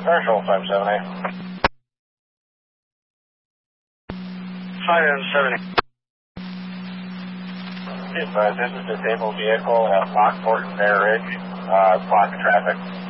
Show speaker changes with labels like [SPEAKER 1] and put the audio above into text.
[SPEAKER 1] Marshall 570.
[SPEAKER 2] 570.
[SPEAKER 1] This is a disabled vehicle at Lockport and Bear Ridge, blocking traffic.